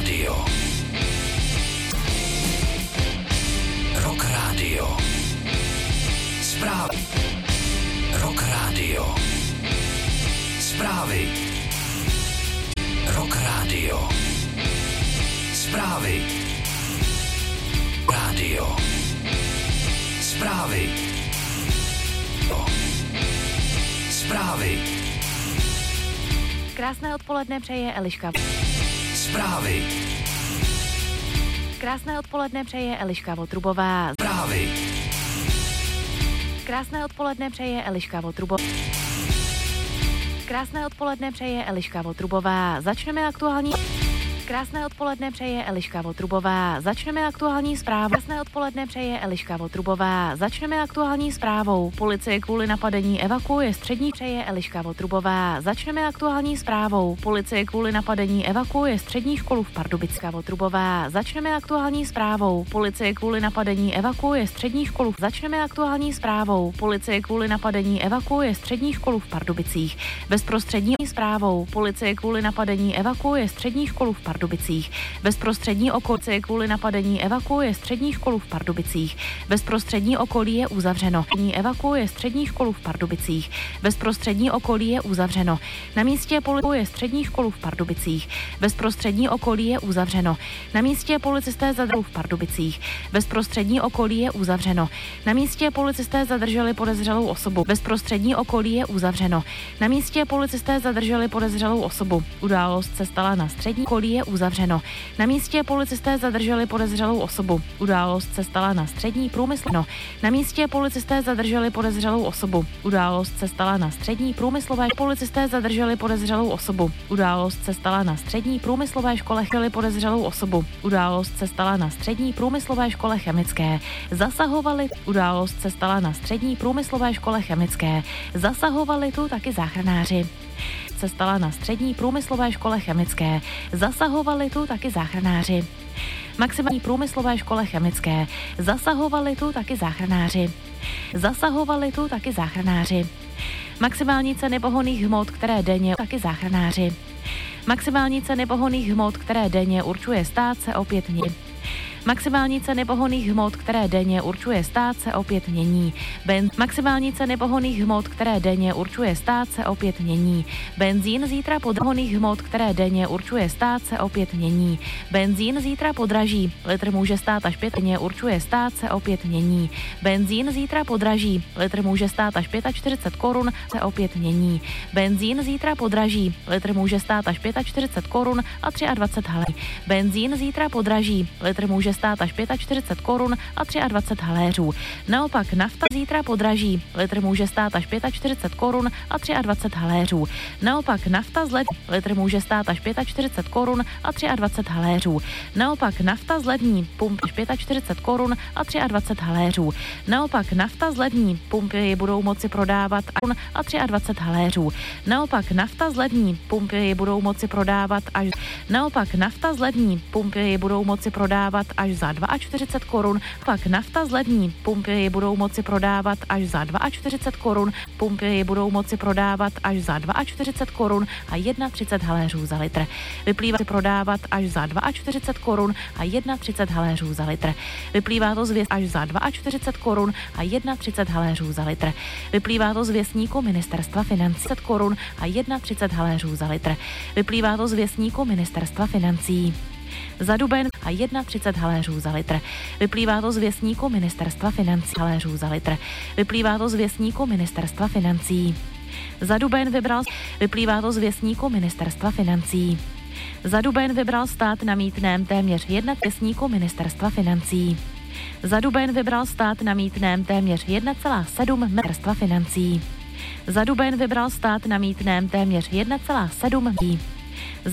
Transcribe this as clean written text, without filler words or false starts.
Rádio. Rock Rádio. Zprávy. Rock Rádio. Zprávy. Rock Rádio. Zprávy. Rádio. Zprávy. Zprávy. Krásné odpoledne přeje Eliška. Zprávy. Krásné odpoledne přeje Eliška Votrubová. Zprávy. Krásné odpoledne přeje Eliška Votrubová. Krásné odpoledne přeje Eliška Votrubová. Začneme aktuální. Krásné odpoledne přeje Eliška Votrubová. Začneme aktuální zprávou. Krásné odpoledne přeje Eliška Votrubová. Začneme aktuální zprávou. Policie kvůli napadení evakuuje střední přeje Eliška Votrubová. Začneme aktuální zprávou. Policie kvůli napadení evakuuje střední školu v Pardubická Votrubová. Začneme aktuální zprávou. Policie kvůli napadení evakuuje střední školu. Začneme aktuální zprávou. Policie kvůli napadení evakuuje střední školu v Pardubicích. Bezprostřední zprávou. Policie kvůli napadení evakuuje střední školu v Pardubicích. Bezprostřední okolí kvůli napadení evakuuje střední školu v Pardubicích. Bezprostřední okolí je uzavřeno. Evakuuje střední školu v Pardubicích. Bezprostřední okolí je uzavřeno. Na místě policie střední školu v Pardubicích. Bezprostřední okolí je uzavřeno. Na místě policisté zadrželi v Pardubicích. Bezprostřední okolí je uzavřeno. Na místě policisté zadrželi podezřelou osobu. Bezprostřední okolí je uzavřeno. Na místě policisté zadrželi podezřelou osobu. Událost se stala na střední okolí je uzavřeno. Na místě policisté zadrželi podezřelou osobu. Událost se stala na střední průmysl. Na místě policisté zadrželi podezřelou osobu. Událost se stala na střední průmyslové. Policisté zadrželi podezřelou osobu. Událost se stala na střední průmyslové škole. Podezřelou osobu. Událost se stala na střední průmyslové škole chemické. Zasahovali. Událost se stala na střední průmyslové škole chemické. Zasahovali tu taky záchranáři. Se stala na střední průmyslové škole chemické. Zasahovali tu taky záchranáři. Maximální průmyslové škole chemické. Zasahovali tu taky záchranáři. Zasahovali tu taky záchranáři. Maximální ceny pohonných hmot, které denně taky záchranáři. Maximální ceny pohonných hmot, které denně určuje stát, se opět mění. Maximální ceny pohonných hmot, které denně určuje stát, se opět mění. Maximální ceny pohonných hmot, které denně určuje stát, se opět mění. Benzín zítra pohonných hmot, které denně určuje stát, se opět mění. Benzín zítra podraží. Litr může stát až 5, denně určuje stát, se opět mění. Benzín zítra podraží. Litr může stát až 45 korun, se opět mění. Benzín zítra podraží. Litr může stát až 45 korun a 23 haléřů. Benzín zítra podraží. Litr může stát až 45 korun a 23 haléřů. Naopak nafta zítra podraží. Litr může stát až 45 korun a 23 haléřů. Naopak nafta zlevní. Litr může stát až 45 korun a 23 haléřů. Naopak nafta zlevní. Pump až 45 korun a 23 haléřů. Naopak nafta zlevní. Pumpy ji budou moci prodávat a 23 haléřů. Naopak nafta zlevní. Pumpy ji budou moci prodávat až naopak nafta zlevní. Pumpy ji budou moci prodávat až za 42 korun, pak nafta zlevní, pumpy ji budou moci prodávat až za 42 korun, pumpy ji budou moci prodávat až za 42 korun a 31 haléřů za litr. Vyplývá to prodávat až za 42 korun a 31 haléřů za litr. Vyplývá to z až za 42 korun a 31 haléřů za litr. Vyplývá to z věstníku Ministerstva financí korun a 31 haléřů za litr. Vyplývá to z věstníku Ministerstva financí. Za duben a 31 haléřů za litr. Vyplývá to z věstníku Ministerstva financí haléřů za litr. Vyplývá to z věstníku Ministerstva financí. Za duben vyplývá to z věstníku Ministerstva financí. Za duben vybral stát na mýtném téměř 1 věstníku Ministerstva financí. Za duben vybral stát na mýtném téměř 1,7 Ministerstva financí. Za duben vybral stát na mýtném téměř 1,7